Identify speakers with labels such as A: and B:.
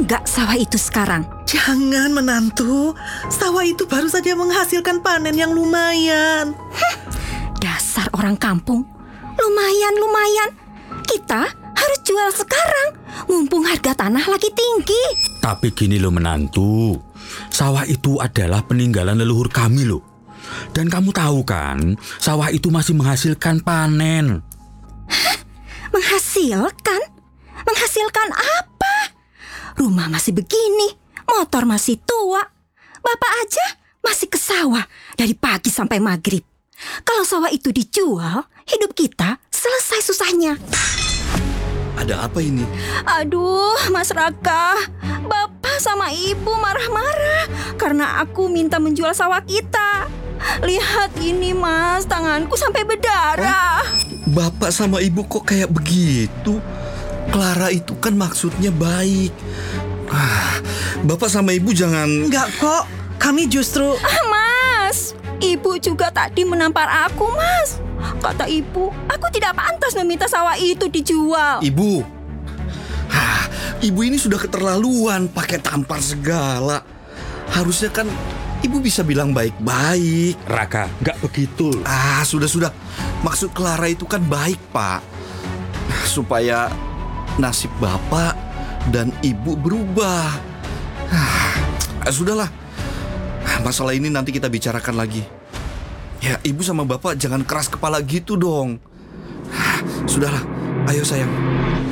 A: nggak sawah itu sekarang?
B: Jangan menantu, sawah itu baru saja menghasilkan panen yang lumayan.
A: Dasar orang kampung. Lumayan. Kita harus jual sekarang, mumpung harga tanah lagi tinggi.
C: Tapi gini loh menantu, sawah itu adalah peninggalan leluhur kami loh. Dan kamu tahu kan, sawah itu masih menghasilkan panen.
A: Menghasilkan? Menghasilkan apa? Rumah masih begini, motor masih tua. Bapak aja masih ke sawah dari pagi sampai maghrib. Kalau sawah itu dijual, hidup kita selesai susahnya.
D: Ada apa ini?
A: Aduh, Mas Raka, Bapak sama Ibu marah-marah karena aku minta menjual sawah kita. Lihat ini Mas, tanganku sampai berdarah.
D: Bapak sama ibu kok kayak begitu? Clara itu kan maksudnya baik. Bapak sama ibu jangan...
B: Enggak kok, kami justru...
A: Mas, Ibu juga tadi menampar aku, Mas. Kata Ibu, aku tidak pantas meminta sawah itu dijual.
D: Ibu, ibu ini sudah keterlaluan pakai tampar segala. Harusnya kan ibu bisa bilang baik-baik.
C: Raka, nggak begitu.
D: Sudah. Maksud Clara itu kan baik, Pak. Supaya nasib Bapak dan Ibu berubah. Sudahlah. Masalah ini nanti kita bicarakan lagi. Ya, Ibu sama Bapak jangan keras kepala gitu dong. Sudahlah, ayo sayang.